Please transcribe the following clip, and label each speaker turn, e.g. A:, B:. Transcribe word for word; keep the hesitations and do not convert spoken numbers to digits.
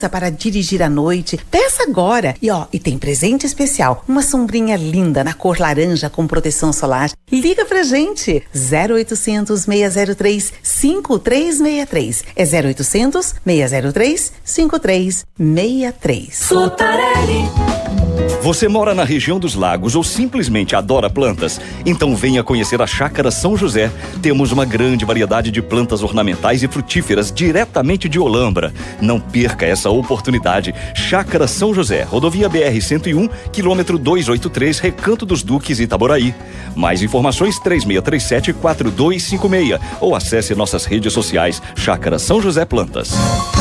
A: para dirigir à noite. Peça agora. E ó, e tem presente especial, uma sombrinha linda na cor laranja com proteção solar. Liga pra gente. zero oitocentos, seis zero três, cinco três seis três. É zero oitocentos, seis zero três, cinco três seis três.
B: Sotarelli.
C: Você mora na região dos lagos ou simplesmente adora plantas? Então venha conhecer a Chácara São José. Temos uma grande variedade de plantas ornamentais e frutíferas diretamente de Olambra. Não perca essa oportunidade. Chácara São José, rodovia B R cento e um, quilômetro duzentos e oitenta e três, Recanto dos Duques, Itaboraí. Mais informações três seis três sete, quatro dois cinco seis ou acesse nossas redes sociais Chácara São José Plantas.